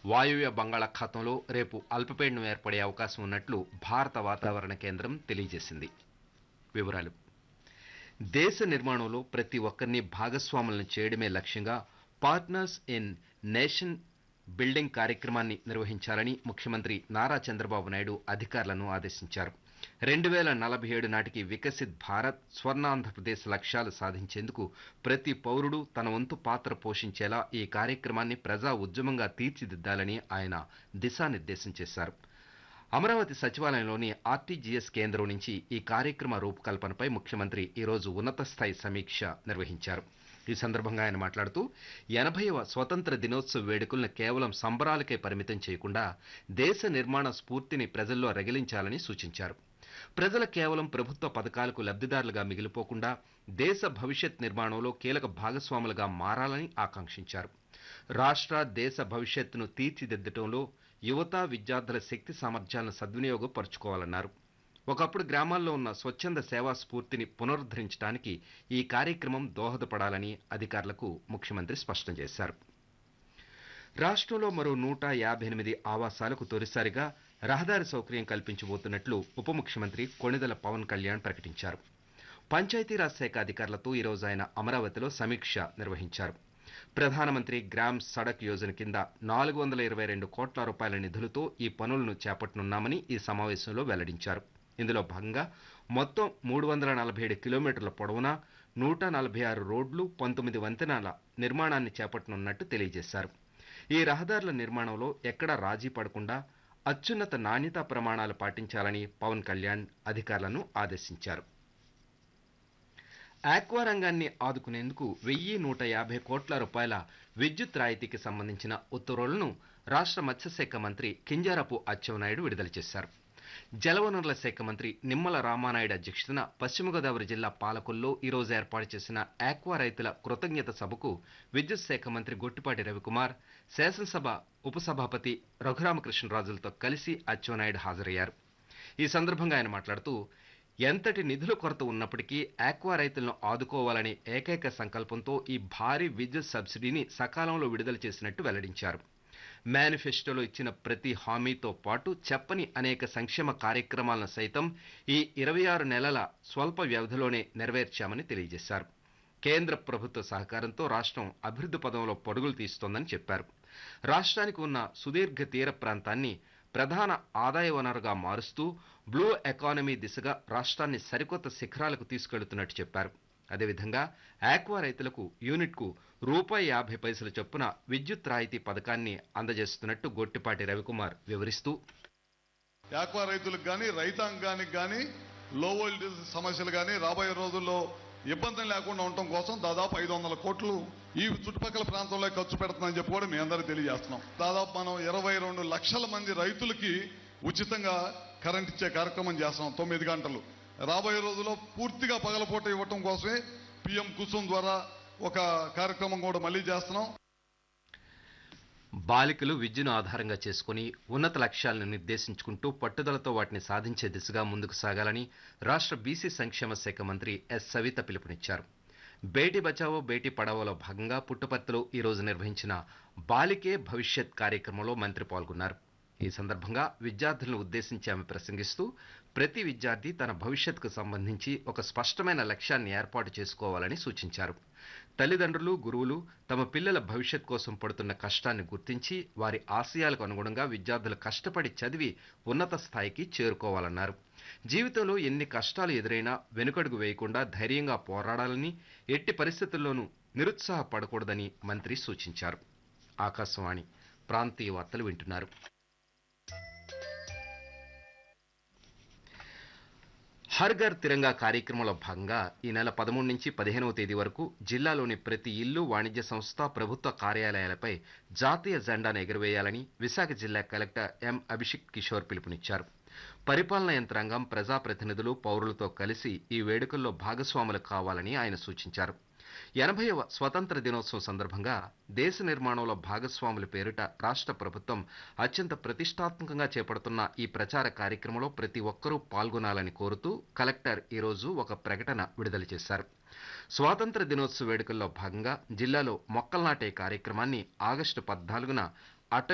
వాయువ్య బంగాళాఖాతంలో రేపు అల్పపీడనం ఏర్పడే అవకాశం ఉన్నట్లు భారత వాతావరణ కేంద్రం తెలియజేసింది. వివరాలు: దేశ నిర్మాణంలో ప్రతి ఒక్కరిని భాగస్వాములను చేయడమే లక్ష్యంగా పార్ట్నర్స్ ఇన్ నేషన్ బిల్డింగ్ కార్యక్రమాన్ని నిర్వహించాలని ముఖ్యమంత్రి నారా చంద్రబాబు నాయుడు అధికారులను ఆదేశించారు. 2047 నాటికి వికసిత్ భారత్, స్వర్ణాంధ్రప్రదేశ్ లక్ష్యాలు సాధించేందుకు ప్రతి పౌరుడు తన వంతు పాత్ర పోషించేలా ఈ కార్యక్రమాన్ని ప్రజా ఉద్యమంగా తీర్చిదిద్దాలని ఆయన దిశానిర్దేశం చేశారు. అమరావతి సచివాలయంలోని ఆర్టీజీఎస్ కేంద్రం నుంచి ఈ కార్యక్రమ రూపకల్పనపై ముఖ్యమంత్రి ఈరోజు ఉన్నత స్థాయి సమీక్ష నిర్వహించారు. ఈ సందర్భంగా ఆయన మాట్లాడుతూ 80వ స్వతంత్ర దినోత్సవ వేడుకలను కేవలం సంబరాలకే పరిమితం చేయకుండా దేశ నిర్మాణ స్ఫూర్తిని ప్రజల్లో రగిలించాలని సూచించారు. ప్రజలు కేవలం ప్రభుత్వ పథకాలకు లబ్ధిదారులుగా మిగిలిపోకుండా దేశ భవిష్యత్ నిర్మాణంలో కీలక భాగస్వాములుగా మారాలని ఆకాంక్షించారు. రాష్ట్ర, దేశ భవిష్యత్తును తీర్చిదిద్దటంలో యువత, విద్యార్థుల శక్తి సామర్థ్యాలను సద్వినియోగపరుచుకోవాలన్నారు. ఒకప్పుడు గ్రామాల్లో ఉన్న స్వచ్ఛంద సేవా స్ఫూర్తిని పునరుద్ధరించడానికి ఈ కార్యక్రమం దోహదపడాలని అధికారులకు ముఖ్యమంత్రి స్పష్టం చేశారు. రాష్ట్రంలో మరో 158 ఆవాసాలకు తొలిసారిగా రహదారి సౌకర్యం కల్పించబోతున్నట్లు ఉప ముఖ్యమంత్రి కొణిదెల పవన్ కళ్యాణ్ ప్రకటించారు. పంచాయతీరాజ్ శాఖ అధికారులతో ఈరోజు ఆయన అమరావతిలో సమీక్ష నిర్వహించారు. ప్రధానమంత్రి గ్రామ్ సడక్ యోజన కింద 422 కోట్ల రూపాయల నిధులతో ఈ పనులను చేపట్టనున్నామని ఈ సమావేశంలో వెల్లడించారు. ఇందులో భాగంగా మొత్తం 347 కిలోమీటర్ల పొడవున 146 రోడ్లు, 19 వంతెనల నిర్మాణాన్ని చేపట్టనున్నట్టు తెలియజేశారు. ఈ రహదారుల నిర్మాణంలో ఎక్కడా రాజీ పడకుండా అత్యున్నత నాణ్యతా ప్రమాణాలు పాటించాలని పవన్ కళ్యాణ్ అధికారులను ఆదేశించారు. ఆక్వా రంగాన్ని ఆదుకునేందుకు 1150 కోట్ల రూపాయల విద్యుత్ రాయితీకి సంబంధించిన ఉత్తర్వులను రాష్ట్ర మత్స్యశాఖ మంత్రి కింజారపు అచ్చెన్నాయుడు విడుదల చేశారు. జలవనరుల శాఖ మంత్రి నిమ్మల రామానాయుడు అధ్యక్షతన పశ్చిమ గోదావరి జిల్లా పాలకొల్లో ఈరోజు ఏర్పాటు చేసిన ఆక్వా రైతుల కృతజ్ఞత సభకు విద్యుత్ శాఖ మంత్రి గొట్టిపాటి రవికుమార్, శాసనసభ ఉపసభాపతి రఘురామకృష్ణరాజులతో కలిసి అచ్చెన్నాయుడు హాజరయ్యారు. ఈ సందర్భంగా ఆయన మాట్లాడుతూ ఎంతటి నిధుల కొరత ఉన్నప్పటికీ ఆక్వా రైతులను ఆదుకోవాలనే ఏకైక సంకల్పంతో ఈ భారీ విద్యుత్ సబ్సిడీని సకాలంలో విడుదల చేసినట్టు వెల్లడించారు. మేనిఫెస్టోలో ఇచ్చిన ప్రతి హామీతో పాటు చెప్పని అనేక సంక్షేమ కార్యక్రమాలను సైతం ఈ 26 నెలల స్వల్ప వ్యవధిలోనే నెరవేర్చామని తెలియజేశారు. కేంద్ర ప్రభుత్వ సహకారంతో రాష్ట్రం అభివృద్ధి పదంలో పరుగులు తీస్తోందని చెప్పారు. రాష్ట్రానికి ఉన్న సుదీర్ఘ తీర ప్రాంతాన్ని ప్రధాన ఆదాయ వనరుగా మారుస్తూ బ్లూ ఎకానమీ దిశగా రాష్ట్రాన్ని సరికొత్త శిఖరాలకు తీసుకెళ్తున్నట్టు చెప్పారు. అదేవిధంగా ఆక్వా రైతులకు యూనిట్కు ₹50 చొప్పున విద్యుత్ రాయితీ పథకాన్ని అందజేస్తున్నట్టు గొట్టిపాటి రవికుమార్ వివరిస్తూ, ఆక్వా రైతులకు కానీ రైతాంగానికి కానీ లో వోల్టేజ్ సమస్యలు కానీ రాబోయే రోజుల్లో ఇబ్బందులు లేకుండా ఉండటం కోసం దాదాపు 500 కోట్లు ఈ చుట్టుపక్కల ప్రాంతంలో ఖర్చు పెడుతుందని చెప్పి కూడా మీ అందరికీ తెలియజేస్తున్నాం. దాదాపు మనం 22 లక్షల మంది రైతులకి ఉచితంగా కరెంట్ ఇచ్చే కార్యక్రమం చేస్తున్నాం 9 గంటలు. రాబోయే రోజుల్లో పూర్తిగా పగలపూట ఇవ్వటం కోసమే పిఎం కుసుమ్ ద్వారా ఒక కార్యక్రమం కూడా మళ్ళీ చేస్తున్నాం. బాలికలు విద్యను ఆధారంగా చేసుకుని ఉన్నత లక్ష్యాలను నిర్దేశించుకుంటూ పట్టుదలతో వాటిని సాధించే దిశగా ముందుకు సాగాలని రాష్ట్ర బీసీ సంక్షేమ శాఖ మంత్రి ఎస్ సవిత పిలుపునిచ్చారు. బేటీ బచావో బేటీ పడావోలో భాగంగా పుట్టపర్తిలో ఈరోజు నిర్వహించిన బాలికే భవిష్యత్ కార్యక్రమంలో మంత్రి పాల్గొన్నారు. ఈ సందర్భంగా విద్యార్థులను ఉద్దేశించి ఆమె ప్రసంగిస్తూ ప్రతి విద్యార్థి తన భవిష్యత్తుకు సంబంధించి ఒక స్పష్టమైన లక్ష్యాన్ని ఏర్పాటు చేసుకోవాలని సూచించారు. తల్లిదండ్రులు, గురువులు తమ పిల్లల భవిష్యత్ కోసం పడుతున్న కష్టాన్ని గుర్తించి వారి ఆశయాలకు అనుగుణంగా విద్యార్థులు కష్టపడి చదివి ఉన్నత స్థాయికి చేరుకోవాలన్నారు. జీవితంలో ఎన్ని కష్టాలు ఎదురైనా వెనుకడుగు వేయకుండా ధైర్యంగా పోరాడాలని, ఎట్టి పరిస్థితుల్లోనూ నిరుత్సాహపడకూడదని మంత్రి సూచించారు. ఆకాశవాణి ప్రాంతీయ వార్తలు వింటున్నారు. హర్ ఘర్ తిరంగా కార్యక్రమంలో భాగంగా ఈ నెల 13 నుంచి 15వ తేదీ వరకు జిల్లాలోని ప్రతి ఇల్లు, వాణిజ్య సంస్థ, ప్రభుత్వ కార్యాలయాలపై జాతీయ జెండాను ఎగురవేయాలని విశాఖ జిల్లా కలెక్టర్ ఎం అభిషేక్ కిషోర్ పిలుపునిచ్చారు. పరిపాలనా యంత్రాంగం, ప్రజాప్రతినిధులు, పౌరులతో కలిసి ఈ వేడుకల్లో భాగస్వాములు కావాలని ఆయన సూచించారు. 80వ స్వతంత్ర దినోత్సవం సందర్భంగా దేశ నిర్మాణంలో భాగస్వాముల పేరిట రాష్ట్ర ప్రభుత్వం అత్యంత ప్రతిష్టాత్మకంగా చేపడుతున్న ఈ ప్రచార కార్యక్రమంలో ప్రతి ఒక్కరూ పాల్గొనాలని కోరుతూ కలెక్టర్ ఈరోజు ఒక ప్రకటన విడుదల చేశారు. స్వాతంత్ర దినోత్సవ వేడుకల్లో భాగంగా జిల్లాలో మొక్కలు నాటే కార్యక్రమాన్ని ఆగస్టు 14న